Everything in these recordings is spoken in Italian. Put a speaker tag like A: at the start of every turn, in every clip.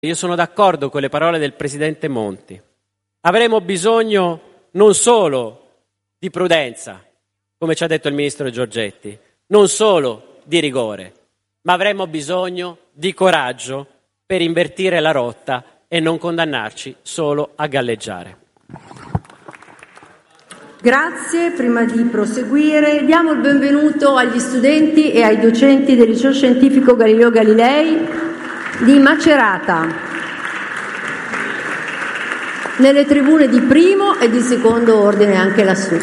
A: Io sono d'accordo con le parole del Presidente Monti. Avremo bisogno non solo di prudenza, come ci ha detto il Ministro Giorgetti, non solo di rigore, ma avremo bisogno di coraggio per invertire la rotta e non condannarci solo a galleggiare.
B: Grazie. Prima di proseguire, diamo il benvenuto agli studenti e ai docenti del Liceo Scientifico Galileo Galilei di Macerata, nelle tribune di primo e di secondo ordine anche lassù.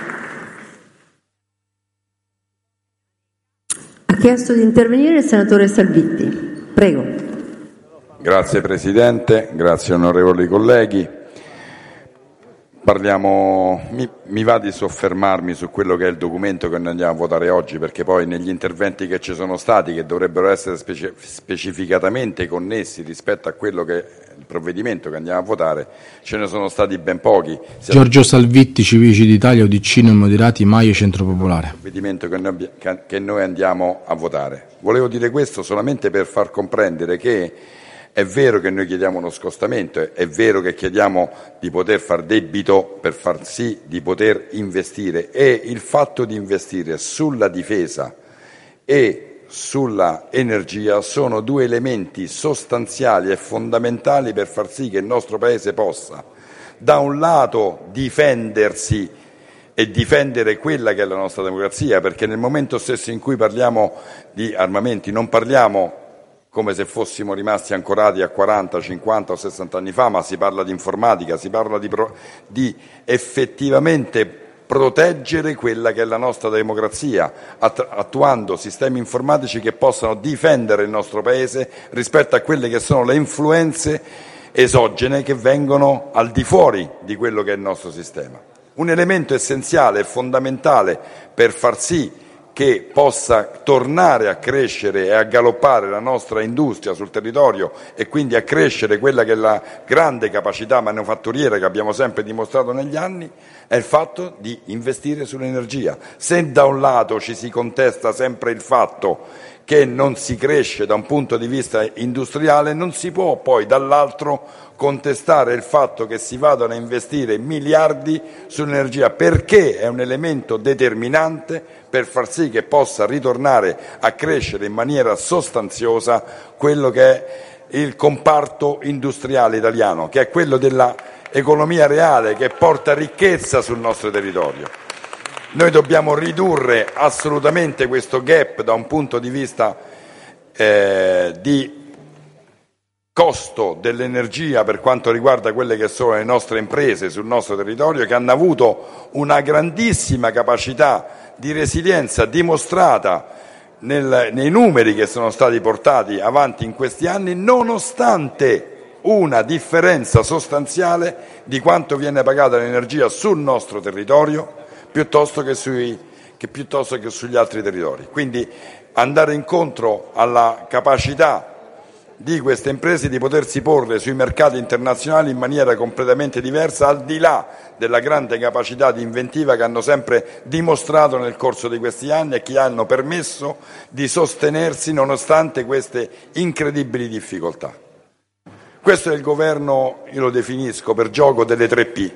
B: Ha chiesto di intervenire il senatore Salvitti. Prego.
C: Grazie Presidente, grazie onorevoli colleghi. Mi va di soffermarmi su quello che è il documento che noi andiamo a votare oggi, perché poi negli interventi che ci sono stati, che dovrebbero essere specificatamente connessi rispetto a quello che è il provvedimento che andiamo a votare, ce ne sono stati ben pochi.
D: Giorgio Salvitti, Civici d'Italia, UDC, Non Moderati, Maie, Centro Popolare.
C: Il provvedimento che noi andiamo a votare. Volevo dire questo solamente per far comprendere che è vero che noi chiediamo uno scostamento, è vero che chiediamo di poter far debito per far sì di poter investire, e il fatto di investire sulla difesa e sulla energia sono due elementi sostanziali e fondamentali per far sì che il nostro Paese possa, da un lato, difendersi e difendere quella che è la nostra democrazia, perché nel momento stesso in cui parliamo di armamenti non parliamo come se fossimo rimasti ancorati a 40, 50 o 60 anni fa, ma si parla di informatica, si parla di effettivamente proteggere quella che è la nostra democrazia, attuando sistemi informatici che possano difendere il nostro Paese rispetto a quelle che sono le influenze esogene che vengono al di fuori di quello che è il nostro sistema. Un elemento essenziale e fondamentale per far sì che possa tornare a crescere e a galoppare la nostra industria sul territorio e quindi a crescere quella che è la grande capacità manifatturiera che abbiamo sempre dimostrato negli anni, è il fatto di investire sull'energia. Se da un lato ci si contesta sempre il fatto che non si cresce da un punto di vista industriale, non si può poi dall'altro contestare il fatto che si vadano a investire miliardi sull'energia, perché è un elemento determinante per far sì che possa ritornare a crescere in maniera sostanziosa quello che è il comparto industriale italiano, che è quello della economia reale, che porta ricchezza sul nostro territorio. Noi dobbiamo ridurre assolutamente questo gap da un punto di vista di costo dell'energia per quanto riguarda quelle che sono le nostre imprese sul nostro territorio, che hanno avuto una grandissima capacità di resilienza dimostrata nei numeri che sono stati portati avanti in questi anni, nonostante una differenza sostanziale di quanto viene pagata l'energia sul nostro territorio piuttosto che sugli altri territori. Quindi andare incontro alla capacità di queste imprese di potersi porre sui mercati internazionali in maniera completamente diversa, al di là della grande capacità di inventiva che hanno sempre dimostrato nel corso di questi anni e che hanno permesso di sostenersi nonostante queste incredibili difficoltà. Questo è il governo, io lo definisco per gioco delle 3P.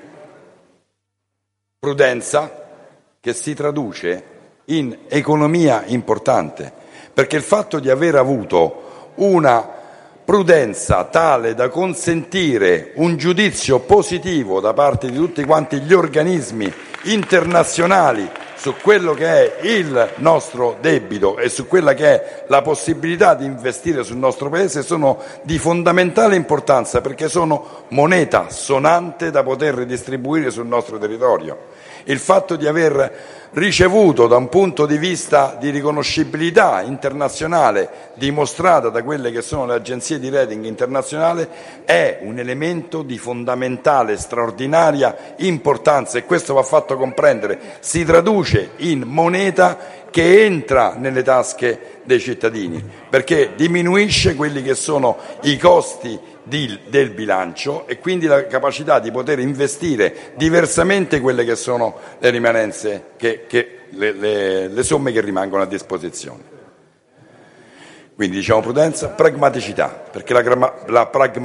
C: Prudenza, che si traduce in economia importante, perché il fatto di aver avuto una prudenza tale da consentire un giudizio positivo da parte di tutti quanti gli organismi internazionali su quello che è il nostro debito e su quella che è la possibilità di investire sul nostro Paese sono di fondamentale importanza, perché sono moneta sonante da poter ridistribuire sul nostro territorio. Il fatto di aver ricevuto da un punto di vista di riconoscibilità internazionale dimostrata da quelle che sono le agenzie di rating internazionali è un elemento di fondamentale, straordinaria importanza, e questo va fatto comprendere. Si traduce in moneta che entra nelle tasche dei cittadini, perché diminuisce quelli che sono i costi del bilancio e quindi la capacità di poter investire diversamente quelle che sono le rimanenze, le somme che rimangono a disposizione. Quindi diciamo prudenza, pragmaticità, perché la pragmaticità